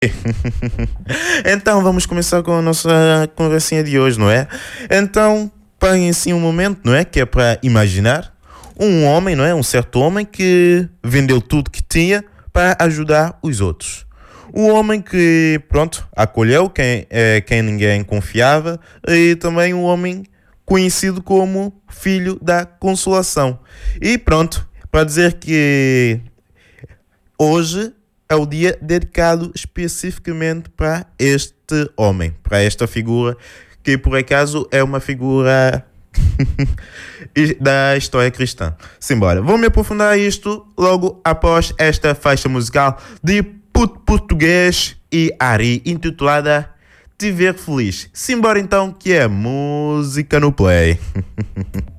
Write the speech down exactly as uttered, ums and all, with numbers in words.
Então vamos começar com a nossa conversinha de hoje, não é? Então, parem assim um momento, não é? Que é para imaginar um homem, não é? Um certo homem que vendeu tudo que tinha para ajudar os outros. Um homem que, pronto, acolheu quem, eh, quem ninguém confiava e também um homem conhecido como Filho da Consolação. E pronto, para dizer que hoje é o dia dedicado especificamente para este homem, para esta figura, que por acaso é uma figura da história cristã. Simbora, vou me aprofundar a isto logo após esta faixa musical de Puto Português e Ari, intitulada Te Ver Feliz. Simbora então, que é música no play.